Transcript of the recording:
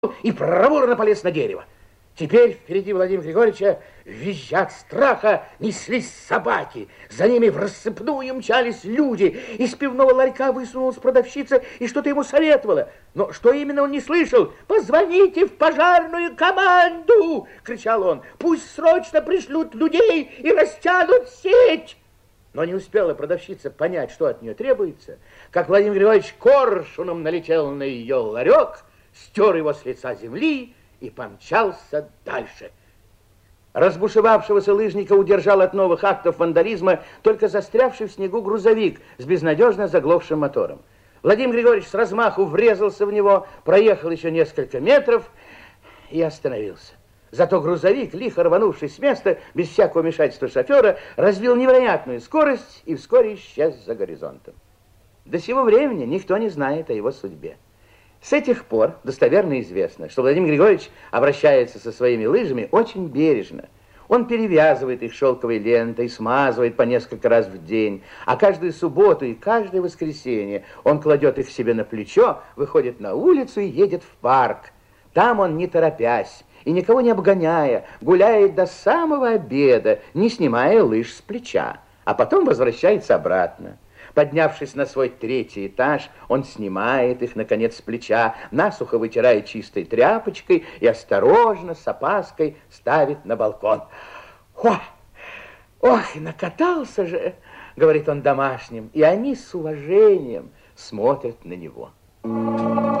и проворно полез на дерево. Теперь впереди Владимира Григорьевича, визжа от страха, неслись собаки. За ними в рассыпную мчались люди. Из пивного ларька высунулась продавщица и что-то ему советовала. Но что именно он не слышал? «Позвоните в пожарную команду!» — кричал он. «Пусть срочно пришлют людей и растянут сеть!» Но не успела продавщица понять, что от нее требуется, как Владимир Григорьевич коршуном налетел на ее ларек, стер его с лица земли и помчался дальше. Разбушевавшегося лыжника удержал от новых актов вандализма только застрявший в снегу грузовик с безнадежно заглохшим мотором. Владимир Григорьевич с размаху врезался в него, проехал еще несколько метров и остановился. Зато грузовик, лихо рванувший с места, без всякого вмешательства шофера, развил невероятную скорость и вскоре исчез за горизонтом. До сего времени никто не знает о его судьбе. С этих пор достоверно известно, что Владимир Григорьевич обращается со своими лыжами очень бережно. Он перевязывает их шелковой лентой, смазывает по несколько раз в день, а каждую субботу и каждое воскресенье он кладет их себе на плечо, выходит на улицу и едет в парк. Там он, не торопясь и никого не обгоняя, гуляет до самого обеда, не снимая лыж с плеча, а потом возвращается обратно. Поднявшись на свой третий этаж, он снимает их, наконец, с плеча, насухо вытирает чистой тряпочкой и осторожно, с опаской, ставит на балкон. «Ох, накатался же!» — говорит он домашним, и они с уважением смотрят на него.